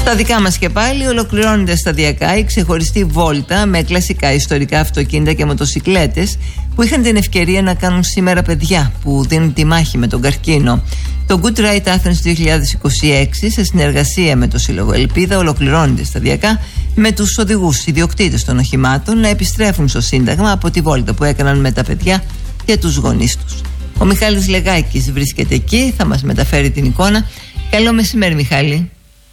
Στα δικά μας και πάλι ολοκληρώνεται σταδιακά η ξεχωριστή βόλτα με κλασικά ιστορικά αυτοκίνητα και μοτοσικλέτες που είχαν την ευκαιρία να κάνουν σήμερα παιδιά που δίνουν τη μάχη με τον καρκίνο. Το Good Right Athens 2026 σε συνεργασία με το Σύλλογο Ελπίδα ολοκληρώνεται σταδιακά με τους οδηγούς ιδιοκτήτες των οχημάτων να επιστρέφουν στο Σύνταγμα από τη βόλτα που έκαναν με τα παιδιά και τους γονείς τους. Ο Μιχάλης Λεγάκης βρίσκεται εκεί, θα μας μεταφέρει την εικόνα. Καλό μεσημέρι, Μιχάλη.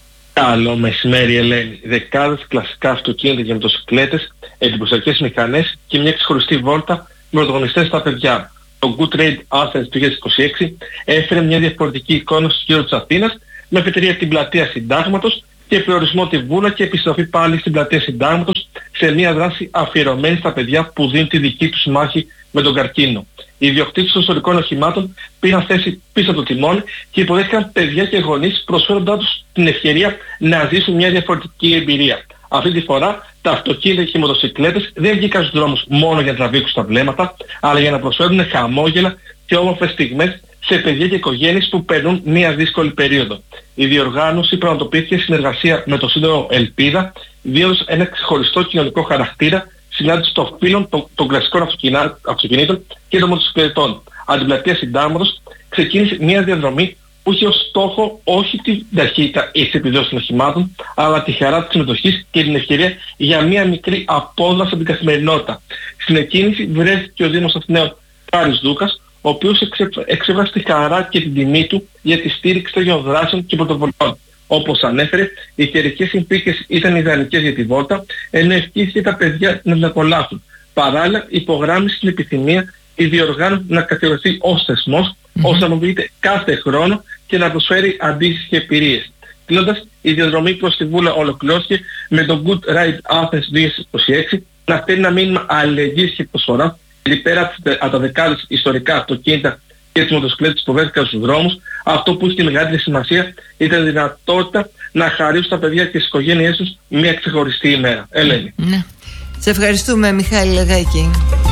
Καλό μεσημέρι, Ελένη. Δεκάδες κλασικά αυτοκίνητα και μοτοσικλέτες, εντυπωσιακές μηχανές και μια ξεχωριστή βόλτα με πρωταγωνιστές στα παιδιά. Το Good Trade Athens 2026 έφερε μια διαφορετική εικόνα στο γύρο της Αθήνας με αφετηρία την πλατεία Συντάγματος και προορισμό τη Βούλα και επιστροφή πάλι στην πλατεία Συντάγματος σε μια δράση αφιερωμένη στα παιδιά που δίνουν τη δική τους μάχη με τον καρκίνο. Οι ιδιοκτήτες των ιστορικών οχημάτων πήραν θέση πίσω από το τιμόνι και υποδέχτηκαν παιδιά και γονείς προσφέροντάς τους την ευκαιρία να ζήσουν μια διαφορετική εμπειρία. Αυτή τη φορά τα αυτοκίνητα και οι μοτοσικλέτες δεν βγήκαν στους δρόμους μόνο για να τραβήξουν τα βλέμματα, αλλά για να προσφέρουν χαμόγελα και όμορφες στιγμές σε παιδιά και οικογένειες που περνούν μια δύσκολη περίοδο. Η διοργάνωση πραγματοποιήθηκε σε συνεργασία με το Σύλλογο Ελπίδα, δίνοντας ένα ξεχωριστό κοινωνικό χαρακτήρα συνάντηση των φίλων των κλασικών αυτοκινήτων και των μοτοσικλετών. Από την πλατεία Συντάγματος ξεκίνησε μια διαδρομή που είχε ως στόχο όχι την ταχύτητα ή τις επιδόσεις των οχημάτων, αλλά τη χαρά της συμμετοχής και την ευκαιρία για μια μικρή απόδραση από την καθημερινότητα. Στην εκκίνηση βρέθηκε ο Δήμος Αθηναίων Χάρης Δούκας, ο οποίος εξέφρασε τη χαρά και την τιμή του για τη στήριξη των δράσεων και πρωτοβουλειών. Όπως ανέφερε, οι καιρικές συνθήκες ήταν ιδανικές για τη βόλτα, ενώ ευχήθηκε τα παιδιά να την απολαύσουν. Παράλληλα, υπογράμμισε την επιθυμία η διοργάνωση να καθιερωθεί ως θεσμός, ώστε να μοβείται κάθε χρόνο και να προσφέρει αντίστοιχες εμπειρίες. Κλείνοντας, η διαδρομή προς τη Βούλα ολοκληρώθηκε με το Good Ride Athens 2026 να στέλνει ένα μήνυμα αλληλεγγύης και προσφορά, γιατί πέρα από τα δεκάδες ιστορικά αυτοκίνητα και τις μοτοσικλέτες που βρέθηκαν στους δρόμους, αυτό που είχε τη μεγαλύτερη σημασία ήταν η δυνατότητα να χαρίσουν τα παιδιά και τις οικογένειές τους μια ξεχωριστή ημέρα. Ελένη. Ναι. Σε ευχαριστούμε, Μιχάλη Λεγάκη.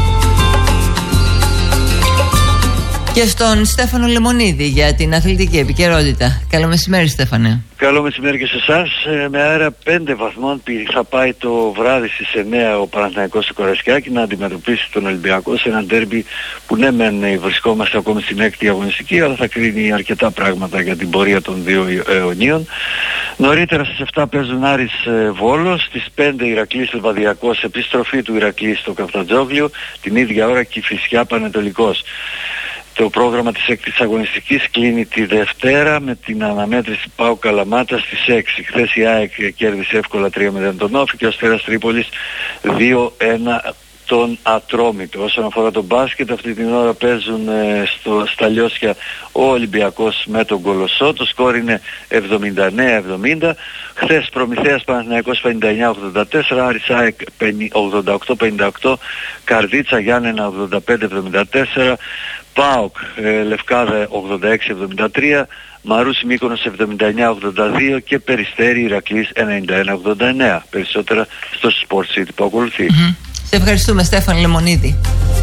Και στον Στέφανο Λεμονίδη για την αθλητική επικαιρότητα. Καλό μεσημέρι, Στέφανε. Καλό μεσημέρι και σε εσάς. Με αέρα 5 βαθμών θα πάει το βράδυ στις 9 ο Παναθηναϊκός στο Κορασιάκι να αντιμετωπίσει τον Ολυμπιακό σε ένα ντέρμπι που ναι μεν βρισκόμαστε ακόμη στην 6η αγωνιστική, αλλά θα κρίνει αρκετά πράγματα για την πορεία των δύο αιωνίων. Νωρίτερα στις 7 παίζουν Άρης Βόλος, στις 5 Ηρακλής Λιβαδιακός, επιστροφή του Ηρακλή στο Καφτατζόγλιο, την ίδια ώρα Κηφισιά Πανετολικός. Το πρόγραμμα της 6ης αγωνιστικής κλείνει τη Δευτέρα με την αναμέτρηση ΠΑΟΚ Καλαμάτα στις 6. Χθες η ΑΕΚ κέρδισε εύκολα 3-0 τον Όφη και ο Αστέρας Τρίπολης 2-1 τον Ατρόμητο. Όσον αφορά το μπάσκετ, αυτή την ώρα παίζουν στα Λιώσια ο Ολυμπιακός με τον Κολοσσό. Το σκόρ είναι 79-70. Χθες Προμηθέας Παναθηναϊκός 59-84, Άρης ΑΕΚ 88-58, Καρδίτσα Γιάννενα 85-74, ΠΑΟΚ Λευκάδα 86-73, Μαρούσι Μύκονος 79-82 και Περιστέρι Ηρακλής 91-89. Περισσότερα στο Sport City που ακολουθεί. Σε ευχαριστούμε, Στέφανο Λεμονίδη.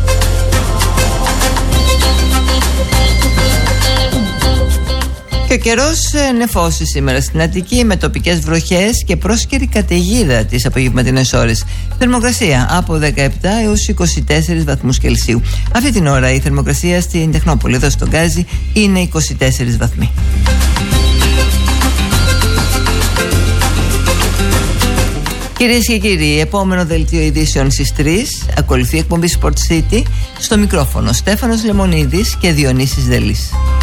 Και ο καιρός νεφώσει σήμερα στην Αττική με τοπικές βροχές και πρόσκαιρη καταιγίδα τις απογευματινές ώρες. Θερμοκρασία από 17 έως 24 βαθμούς Κελσίου. Αυτή την ώρα η θερμοκρασία στην Τεχνόπολη, εδώ στον Γκάζι, είναι 24 βαθμοί. Κυρίες και κύριοι, επόμενο δελτίο ειδήσεων στις 3. Ακολουθεί εκπομπή Sport City. Στο μικρόφωνο Στέφανος Λεμονίδης και Διονύσης Δελής.